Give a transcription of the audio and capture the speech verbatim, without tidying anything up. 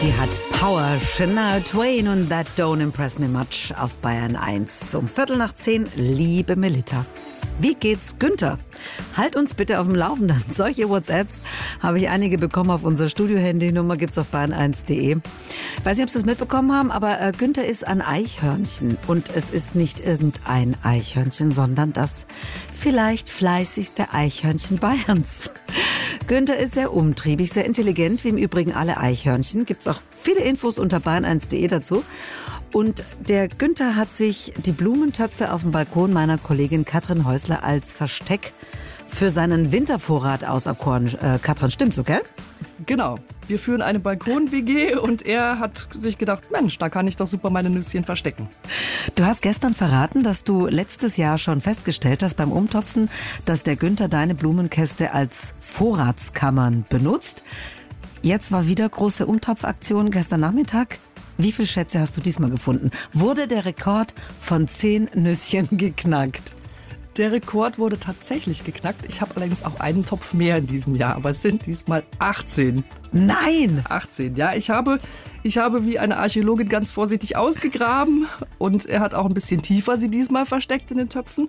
Die hat Power, Shania Twain und That Don't Impress Me Much auf Bayern eins. Um Viertel nach zehn, liebe Melita. Wie geht's Günther? Halt uns bitte auf dem Laufenden. Solche WhatsApps habe ich einige bekommen auf unser Studio-Handy-Nummer, gibt's auf bayern eins punkt de. Ich weiß nicht, ob Sie es mitbekommen haben, aber äh, Günther ist ein Eichhörnchen. Und es ist nicht irgendein Eichhörnchen, sondern das vielleicht fleißigste Eichhörnchen Bayerns. Günther ist sehr umtriebig, sehr intelligent, wie im Übrigen alle Eichhörnchen. Gibt's auch viele Infos unter bayern eins punkt de dazu. Und der Günther hat sich die Blumentöpfe auf dem Balkon meiner Kollegin Katrin Häusler als Versteck für seinen Wintervorrat auserkoren. Äh, Katrin, stimmt so, gell? Genau. Wir führen eine Balkon-W G und er hat sich gedacht, Mensch, da kann ich doch super meine Nüsschen verstecken. Du hast gestern verraten, dass du letztes Jahr schon festgestellt hast beim Umtopfen, dass der Günther deine Blumenkäste als Vorratskammern benutzt. Jetzt war wieder große Umtopfaktion gestern Nachmittag. Wie viele Schätze hast du diesmal gefunden? Wurde der Rekord von zehn Nüsschen geknackt? Der Rekord wurde tatsächlich geknackt. Ich habe allerdings auch einen Topf mehr in diesem Jahr, aber es sind diesmal achtzehn. Nein! achtzehn, ja. Ich habe, ich habe wie eine Archäologin ganz vorsichtig ausgegraben und er hat auch ein bisschen tiefer sie diesmal versteckt in den Töpfen.